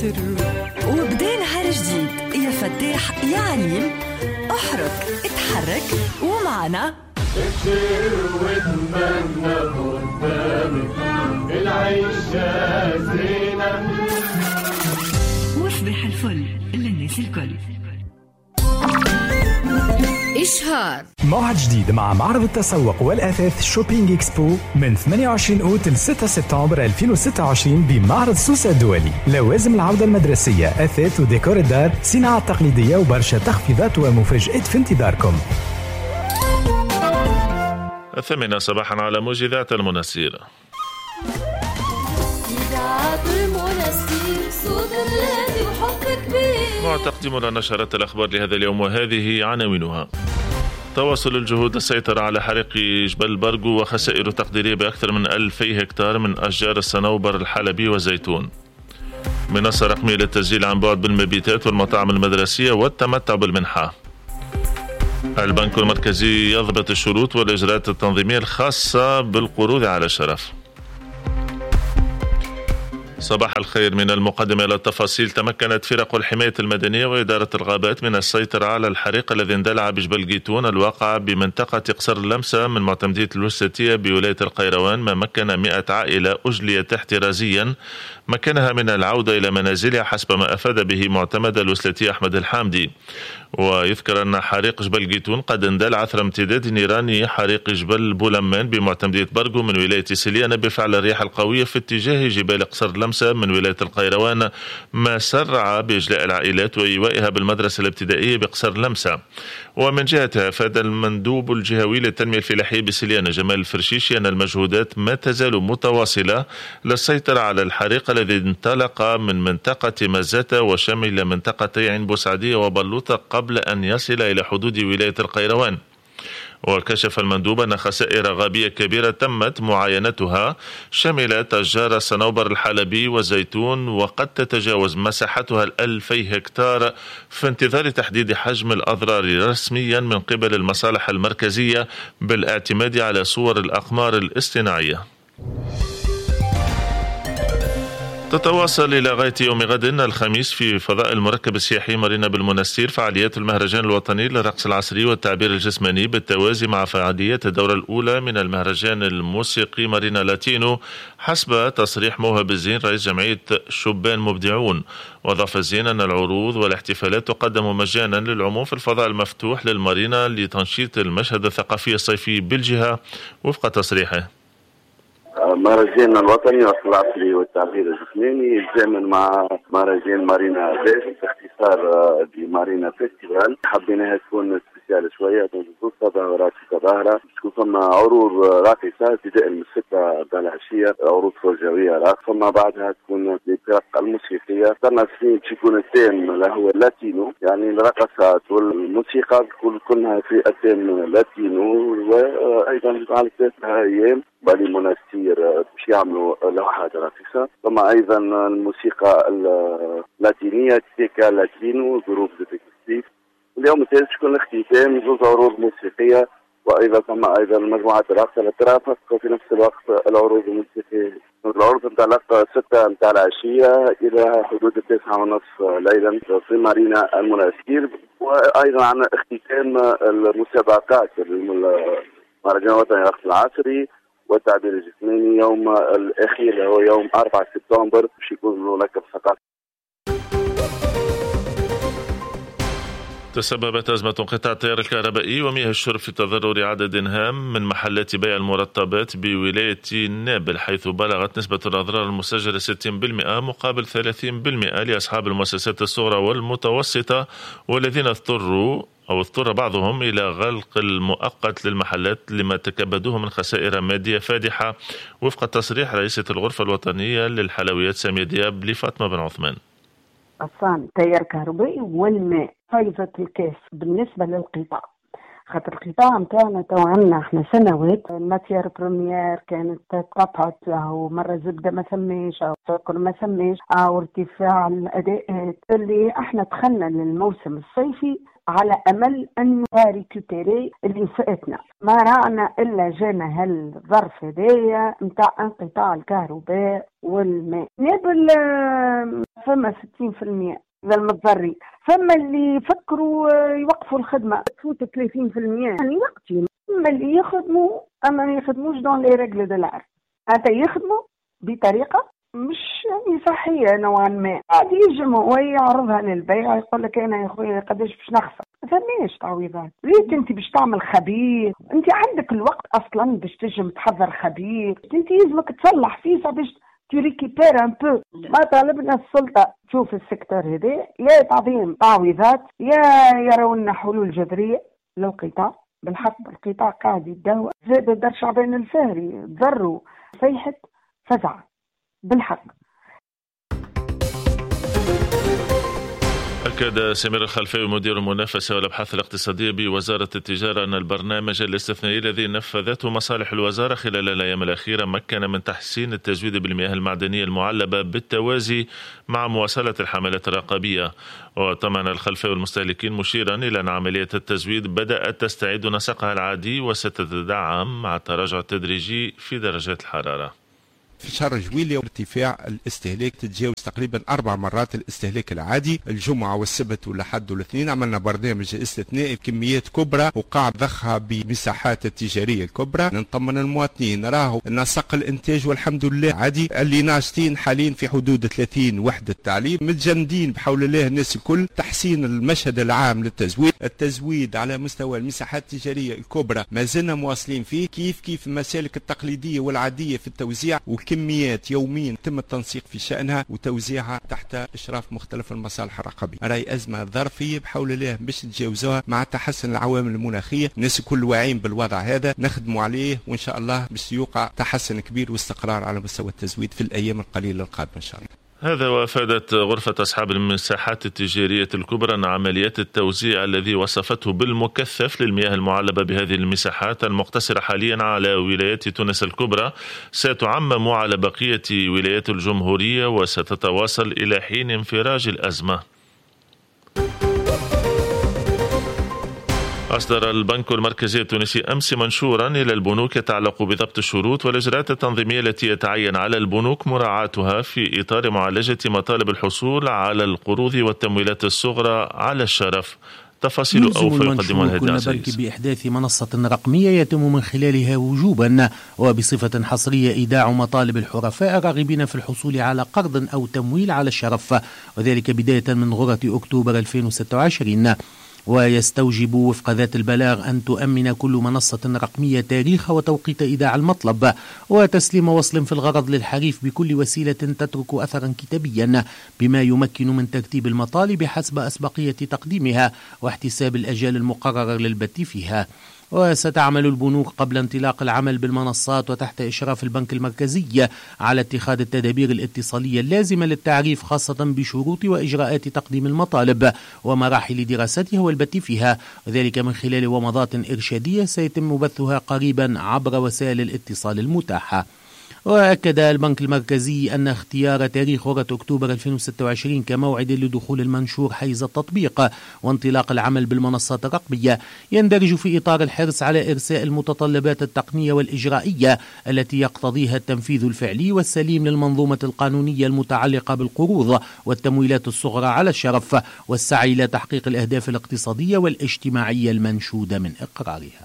سر. وبدا نهار جديد، يا فتاح يا عليم، احرك اتحرك ومعنا بشير واتمنى قدامك العيشة زينة. وصبح الفل للناس الكل. إشهار موعد جديد مع معرض التسوق والأثاث شوبينج إكسبو من 28 أوت ل 6 سبتمبر 2026 بمعرض سوسة الدولي. لوازم العودة المدرسية، أثاث وديكور الدار، صناعة تقليدية وبرشا تخفيضات ومفاجآت في انتظاركم. 8 صباحا على موج إذاعة المنسير. مع تقديم لنا نشرات الأخبار لهذا اليوم، وهذه عناوينها: تواصل الجهود للسيطرة على حريق جبل برقو وخسائر تقديرية بأكثر من 2000 هكتار من أشجار الصنوبر الحلبي والزيتون. منصة رقمية للتسجيل عن بعد بالمبيتات والمطاعم المدرسية والتمتع بالمنحة. البنك المركزي يضبط الشروط والإجراءات التنظيمية الخاصة بالقروض على الشرف. صباح الخير. من المقدمة إلى التفاصيل. تمكنت فرق الحماية المدنية وإدارة الغابات من السيطرة على الحريق الذي اندلع بجبل جيتون الواقع بمنطقة قصر اللمسة من معتمدية الوسطية بولاية القيروان، ما مكن 100 عائلة أجليت احترازيا مكنها من العودة إلى منازلها حسب ما أفاد به معتمد الوسطية أحمد الحامدي. ويذكر أن حريق جبل جيتون قد اندلع أثر امتداد نيران حريق جبل بولمان بمعتمدية برقو من ولاية سليانة بفعل الرياح القوية في اتجاه جبال قصر اللمسة من ولاية القيروان، ما سرع بإجلاء العائلات وإيوائها بالمدرسة الابتدائية بقصر لمسة. ومن جهتها أفاد المندوب الجهوي للتنمية الفلاحية بسليانة جمال الفرشيشي أن المجهودات ما تزال متواصلة للسيطرة على الحريق الذي انطلق من منطقة مزاتة وشمل منطقتي عين بوسعدية وبلوطة قبل أن يصل إلى حدود ولاية القيروان. وكشف المندوب أن خسائر غابية كبيرة تمت معاينتها شملت أشجار الصنوبر الحلبي والزيتون، وقد تتجاوز مساحتها 2000 هكتار، في انتظار تحديد حجم الأضرار رسميا من قبل المصالح المركزية بالاعتماد على صور الأقمار الاصطناعية. تتواصل إلى غاية يوم غد الخميس في فضاء المركب السياحي مارينا بالمنستير فعاليات المهرجان الوطني للرقص العصري والتعبير الجسماني بالتوازي مع فعاليات الدورة الأولى من المهرجان الموسيقي مارينا لاتينو، حسب تصريح موهب الزين رئيس جمعية شبان مبدعون. وأضاف الزين أن العروض والاحتفالات تقدم مجانا للعموم في الفضاء المفتوح للمارينا لتنشيط المشهد الثقافي الصيفي بالجهة، وفق تصريحه. مهرجان الوطني للرقص العصري والتعبير الجسماني يتزامن مع مهرجان مارينا باش باختصار بمارينا فيستيفال. حبيناها تكون سبيسيال شويه، تكون تظاهرات في تظاهره، تكون ثم عروض راقصه ابتداء من 6 تاع العشيه، عروض فرجويه راقصه، ثم بعدها تكون الفرق الموسيقيه. صرنا سنين باش يكون التيم اللي هو اللاتينو، يعني الرقصات والموسيقى كلها في التيم لاتينو. وايضا على 3 ايام بالي منستير باش يعملوا لوحات راقصه، ثم ايضا الموسيقى اللاتينيه تيكا لاتينو جروب ديتكتيف. اليوم الثالث تكون اختتام 2 عروض موسيقيه، وايضا ثم ايضا مجموعه الرقصه اللي ترافق في نفس الوقت العروض الموسيقيه. العروض تنطلق 6 متاع العشيه الى حدود 9:30 ليلا في مارينا المنستير. وايضا عندنا اختتام المسابقات المهرجان الوطني للرقص العصري والتعبير الجسماني يوم الأخير اللي هو يوم 4 سبتمبر باش يكون هناك ثقافة. تسببت أزمة انقطاع التيار الكهربائي ومياه الشرب في تضرر عدد هام من محلات بيع المرطبات بولاية نابل، حيث بلغت نسبة الأضرار المسجلة 60% مقابل 30% لأصحاب المؤسسات الصغرى والمتوسطة، والذين اضطر بعضهم إلى غلق المؤقت للمحلات لما تكبدوه من خسائر مادية فادحة، وفق تصريح رئيسة الغرفة الوطنية للحلويات سامية دياب لفاطمة بن عثمان. أصلا تيار كهربائي والماء فايزة الكاس بالنسبة للقطاع خاطر القطاع متاعنا تو عندنا احنا سنوات الماتير بروميير كانت تقطعت، او مرة زبدة ما ثماش او سكر ما ثماش او ارتفاع الاداءات، اللي احنا دخلنا للموسم الصيفي على امل انه ريكوبيري اللي فاتنا. ما رانا الا جانا هالظرف هذايا نتاع انقطاع الكهرباء والماء. نابل فما 60% للمتضري، فما اللي يفكروا يوقفوا الخدمة تفوت 30%، يعني وقتي. فما اللي يخدموا اما ما يخدموش دون لي ريغل دو لار، هذا يخدموا بطريقة مش يعني صحية نوعا ما. عادي يجمع ويعرضها للبيع، يقول لك انا يا خويا قداش باش نخسر. ما فماش تعويضات. ليك انت باش تعمل خبير، انت عندك الوقت اصلا باش تجم تحضر خبير، انت يلزمك تصلح فيه باش تريكيبير ان بو. ما طالبنا السلطة تشوف السيكتور هذا، يا تعظيم تعويضات يا يرون حلول جذرية للقطاع. بالحق القطاع قاعد يتدهور. زاد دار شعبان الفهري ضروا صيحة فزع بالحق. أكد سمير الخلفاوي مدير المنافسة والأبحاث الاقتصادية بوزارة التجارة أن البرنامج الاستثنائي الذي نفذته مصالح الوزارة خلال الأيام الأخيرة مكن من تحسين التزويد بالمياه المعدنية المعلبة بالتوازي مع مواصلة الحملات الرقابية. وطمأن الخلفاوي المستهلكين مشيرا إلى أن عملية التزويد بدأت تستعيد نسقها العادي وستتدعم مع التراجع التدريجي في درجات الحرارة. في شهر جويلية ارتفاع الاستهلاك تتجاوز تقريبا 4 مرات الاستهلاك العادي. الجمعة والسبت والأحد والاثنين عملنا برنامج استثنائي بكميات كبرى وقاعد ضخها بمساحات التجارية الكبرى. نطمن المواطنين راهو نسق الانتاج والحمد لله عادي. اللي ناشطين حاليا في حدود 30 وحدة تعليم متجندين بحول الله الناس الكل. تحسين المشهد العام للتزويد، التزويد على مستوى المساحات التجارية الكبرى ما زلنا مواصلين فيه كيف المسالك التقليدية والعادية في التوزيع، كميات يوميا تم التنسيق في شأنها وتوزيعها تحت إشراف مختلف المصالح الرقابية. راهي أزمة ظرفية بحول الله باش نتجاوزوها مع تحسن العوامل المناخية. الناس كل واعيين بالوضع هذا، نخدموا عليه وإن شاء الله باش يوقع تحسن كبير واستقرار على مستوى التزويد في الأيام القليلة القادمة إن شاء الله. هذا وافادت غرفة أصحاب المساحات التجارية الكبرى أن عمليات التوزيع الذي وصفته بالمكثف للمياه المعلبة بهذه المساحات المقتصرة حاليا على ولايات تونس الكبرى ستعمم على بقية ولايات الجمهورية وستتواصل إلى حين انفراج الأزمة. أصدر البنك المركزي التونسي أمس منشورا إلى البنوك يتعلق بضبط الشروط والإجراءات التنظيمية التي يتعين على البنوك مراعاتها في إطار معالجة مطالب الحصول على القروض والتمويلات الصغرى على الشرف. تفاصيل أوفى يقدمها الهدى كل بنك بإحداث منصة رقمية يتم من خلالها وجوبا وبصفة حصرية إيداع مطالب الحرفاء الراغبين في الحصول على قرض أو تمويل على الشرف، وذلك بداية من غرة أكتوبر 2026. ويستوجب وفق ذات البلاغ أن تؤمن كل منصة رقمية تاريخ وتوقيت إيداع المطلب وتسليم وصل في الغرض للحريف بكل وسيلة تترك أثرا كتابيا، بما يمكن من ترتيب المطالب حسب أسبقية تقديمها واحتساب الأجال المقرر للبت فيها. وستعمل البنوك قبل انطلاق العمل بالمنصات وتحت إشراف البنك المركزي على اتخاذ التدابير الاتصالية اللازمة للتعريف، خاصة بشروط وإجراءات تقديم المطالب ومراحل دراستها والبت فيها، وذلك من خلال ومضات إرشادية سيتم بثها قريبا عبر وسائل الاتصال المتاحة. وأكد البنك المركزي أن اختيار تاريخ غرة أكتوبر 2026 كموعد لدخول المنشور حيز التطبيق وانطلاق العمل بالمنصات الرقمية يندرج في إطار الحرص على إرساء المتطلبات التقنية والإجرائية التي يقتضيها التنفيذ الفعلي والسليم للمنظومة القانونية المتعلقة بالقروض والتمويلات الصغرى على الشرف، والسعي إلى تحقيق الأهداف الاقتصادية والاجتماعية المنشودة من إقرارها.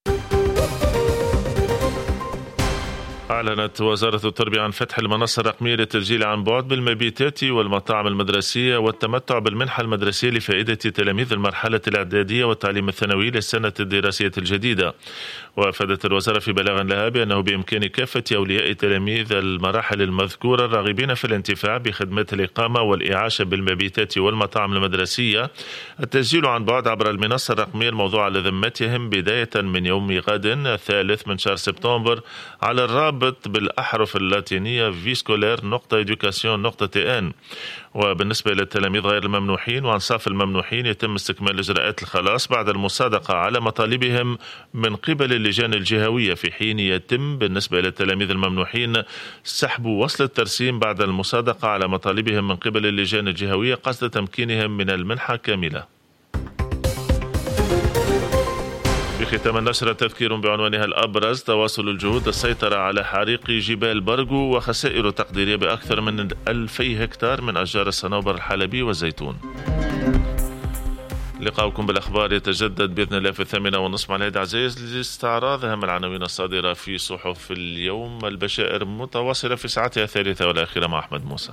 أعلنت وزارة التربية عن فتح المنصة الرقمية للتسجيل عن بعد بالمبيتات والمطاعم المدرسية والتمتع بالمنحة المدرسية لفائدة تلاميذ المرحلة الإعدادية والتعليم الثانوي للسنة الدراسية الجديدة. وأفادت الوزارة في بلاغ لها بأنه بإمكان كافة أولياء تلاميذ المراحل المذكورة الراغبين في الانتفاع بخدمات الإقامة والإعاشة بالمبيتات والمطاعم المدرسية التسجيل عن بعد عبر المنصة الرقمية الموضوعة على ذمتهم بداية من يوم غد 3 من شهر سبتمبر على الرابط ترتبط بالأحرف اللاتينية viscolaire.education.tn. وبالنسبة للتلاميذ غير الممنوحين وأنصاف الممنوحين يتم استكمال إجراءات الخلاص بعد المصادقة على مطالبهم من قبل اللجان الجهوية، في حين يتم بالنسبة للتلاميذ الممنوحين سحب وصل الترسيم بعد المصادقة على مطالبهم من قبل اللجان الجهوية قصد تمكينهم من المنحة كاملة. في ختام النشرة تذكير بعنوانها الأبرز: تواصل الجهود السيطرة على حريق جبال برغو وخسائر تقديرية بأكثر من 2000 هكتار من أشجار الصنوبر الحلبي والزيتون. لقاؤكم بالأخبار يتجدد بإذن الله في 8:30 مع الهيد عزيز لاستعراض أهم العناوين الصادرة في صحف اليوم. البشائر متواصلة في ساعتها الثالثة والأخيرة مع أحمد موسى.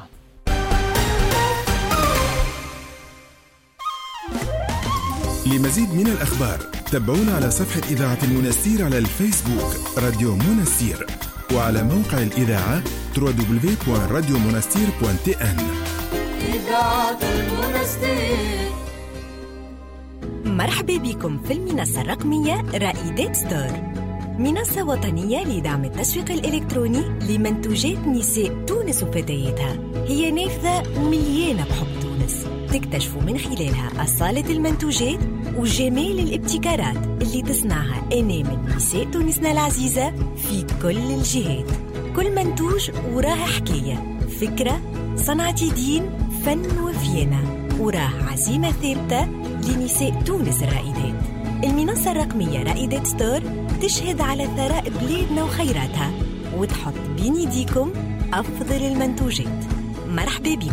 لمزيد من الأخبار تابعونا على صفحة إذاعة المنستير على الفيسبوك راديو منستير، وعلى موقع الإذاعة www.radiomonastir.tn. إذاعة المنستير. مرحبا بكم في المنصة الرقمية رائدات ستور، منصة وطنية لدعم التسويق الإلكتروني لمنتوجات نساء تونس وفتياتها. هي نافذة مليانة بحب تونس، تكتشفوا من خلالها أصالة المنتوجات وجمال الابتكارات اللي تصنعها أنامل نساء تونسنا العزيزة في كل الجهات. كل منتوج وراه حكاية، فكرة، صنعة يدين، فن وفينة، وراه عزيمة ثابتة لنساء تونس الرائدات. المنصة الرقمية رائدات ستور تشهد على ثراء بلادنا وخيراتها، وتحط بين يديكم أفضل المنتوجات. مرحبا بكم.